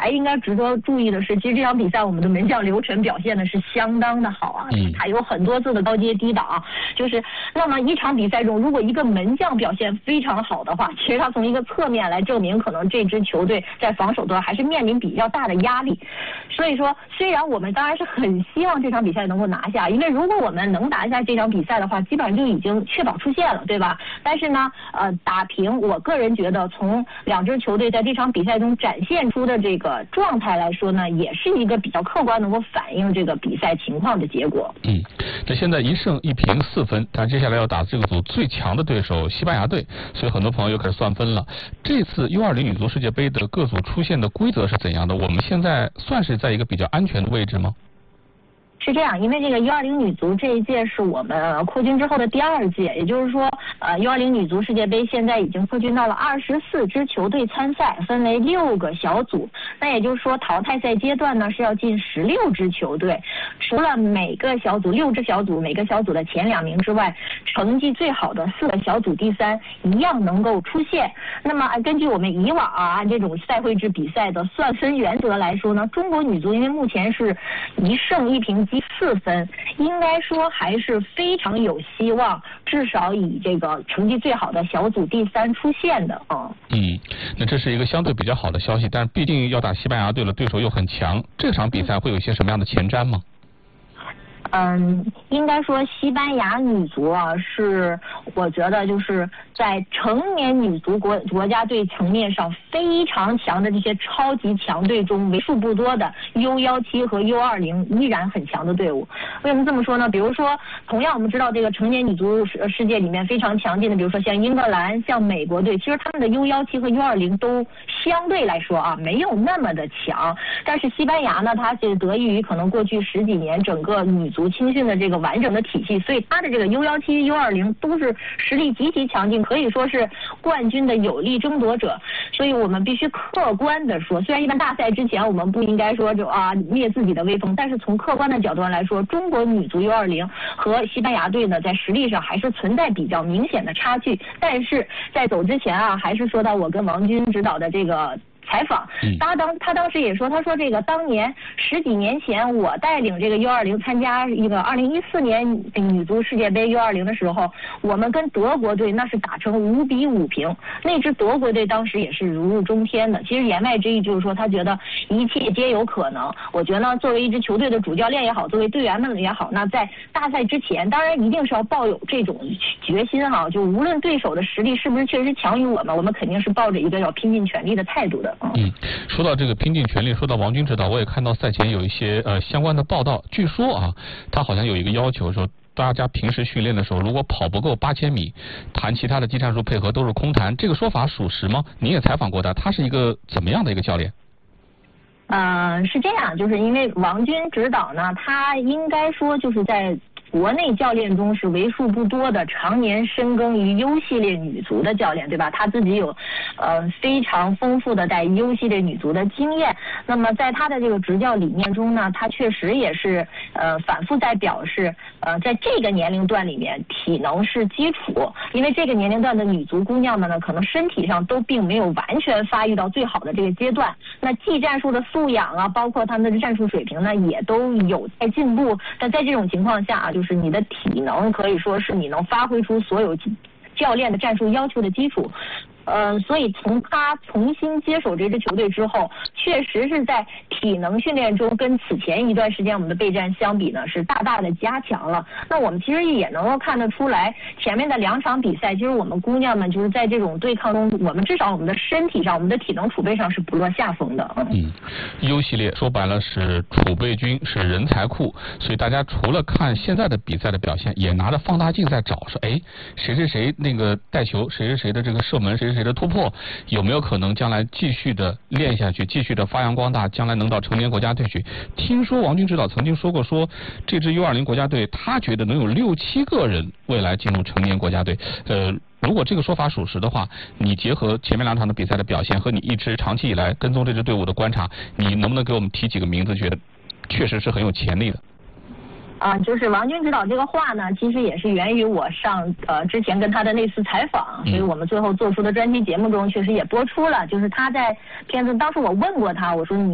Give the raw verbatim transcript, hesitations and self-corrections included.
还应该值得注意的是，其实这场比赛我们的门将刘晨表现的是相当的好啊，嗯、他有很多次的高接低挡，就是那么一场比赛中，如果一个门将表现非常好的话，其实他从一个侧面来证明，可能这支球队在防守端还是面临比较大的压力。所以说，虽然我们当然是很希望这场比赛能够拿下，因为如果我们能拿下这场比赛的话，基本上就已经确保出线了，对吧？但是呢，呃，打平，我个人觉得从两支球队在这场比赛中展现出的这个状态来说呢，也是一个比较客观能够反映这个比赛情况的结果。 嗯，那现在一胜一平四分，但接下来要打这个组最强的对手西班牙队，所以很多朋友又开始算分了。这次 U 二十 女足世界杯的各组出现的规则是怎样的？我们现在算是在一个比较安全的位置吗？ 是这样，因为这个 U 二十 女足这一届是我们扩军之后的第二届，也就是说，呃 U 二十 女足世界杯现在已经扩军到了二十四支球队参赛，分为六个小组。那也就是说，淘汰赛阶段呢是要进十六支球队，除了每个小组六支小组每个小组的前两名之外，成绩最好的四个小组第三一样能够出线。那么根据我们以往啊按这种赛会制比赛的算分原则来说呢，中国女足因为目前是一胜一平积四分，应该说还是非常有希望，至少以这个成绩最好的小组第三出线的啊。 嗯，那这是一个相对比较好的消息，但毕竟要打西班牙队了，对手又很强，这场比赛会有一些什么样的前瞻吗？ 嗯，应该说西班牙女足啊，是我觉得就是在成年女足国国家队层面上非常强的这些超级强队中为数不多的 U 十七 和 U 二十 依然很强的队伍。为什么这么说呢？比如说，同样我们知道这个成年女足世界里面非常强劲的，比如说像英格兰、像美国队，其实他们的 U 十七 和 U 二十 都相对来说啊没有那么的强。但是西班牙呢，它是得益于可能过去十几年整个女足青训的这个完整的体系，所以它的这个 U 十七、U 二十 都是实力极其强劲，可以说是冠军的有力争夺者。所以我们必须客观的说，虽然一般大赛之前我们不应该说就啊灭自己的威风，但是从客观的角度上来说，中国女足 U 二十 和西班牙队呢在实力上还是存在比较明显的差距。但是在走之前啊，还是说到我跟王军指导的这个采访，他当他当时也说，他说这个当年十几年前我带领这个 U 二十 参加一个二零一四年女足世界杯 U 二十 的时候，我们跟德国队那是打成五比五平，那支德国队当时也是如日中天的。其实言外之意就是说，他觉得一切皆有可能。我觉得呢，作为一支球队的主教练也好，作为队员们也好，那在大赛之前，当然一定是要抱有这种决心哈，就无论对手的实力是不是确实强于我们，我们肯定是抱着一个要拼尽全力的态度的。 嗯，说到这个拼尽全力，说到王军指导，我也看到赛前有一些呃相关的报道，据说啊，他好像有一个要求说，大家平时训练的时候，如果跑不够八千米，谈其他的技战术配合都是空谈，这个说法属实吗？您也采访过他，他是一个怎么样的一个教练？ 呃，是这样，就是因为王军指导呢，他应该说就是在国内教练中是为数不多的常年深耕于 U 系列女足的教练，对吧？他自己有呃非常丰富的带 U 系列女足的经验。那么在他的这个执教理念中呢，他确实也是呃反复在表示，呃在这个年龄段里面，体能是基础，因为这个年龄段的女足姑娘们呢，可能身体上都并没有完全发育到最好的这个阶段。那技战术的素养啊，包括他们的战术水平呢，也都有在进步。但在这种情况下啊，就是你的体能可以说是你能发挥出所有教练的战术要求的基础。呃，所以从他重新接手这支球队之后，确实是在体能训练中跟此前一段时间我们的备战相比呢，是大大的加强了。那我们其实也能够看得出来，前面的两场比赛，其实我们姑娘们就是在这种对抗中，我们至少我们的身体上、我们的体能储备上是不落下风的。 嗯 ，U 系列说白了是储备军，是人才库，所以大家除了看现在的比赛的表现，也拿着放大镜在找，说哎，谁谁谁那个带球，谁谁谁的这个射门，谁谁谁的突破，有没有可能将来继续的练下去，继续的发扬光大，将来能到成年国家队去？听说王军指导曾经说过，说这支 U 二十 国家队，他觉得能有六七个人未来进入成年国家队。呃，如果这个说法属实的话，你结合前面两场的比赛的表现和你一直长期以来跟踪这支队伍的观察，你能不能给我们提几个名字，觉得确实是很有潜力的？ 啊，就是王军指导这个话呢，其实也是源于我上呃之前跟他的那次采访，所以我们最后做出的专题节目中确实也播出了，就是他在片子当时我问过他，我说你